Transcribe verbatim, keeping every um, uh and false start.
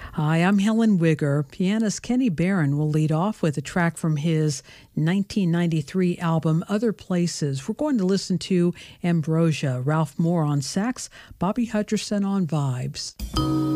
Hi, I'm Helen Wigger. Pianist Kenny Barron will lead off with a track from his nineteen ninety-three album, Other Places. We're going to listen to Ambrosia, Ralph Moore on sax, Bobby Hutcherson on vibes.